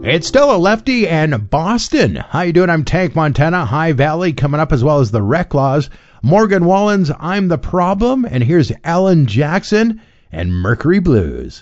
It's still a lefty and Boston. How you doing? I'm Tank Montana. High Valley coming up, as well as the Reclaws. Morgan Wallen's I'm the Problem. And here's Alan Jackson and Mercury Blues.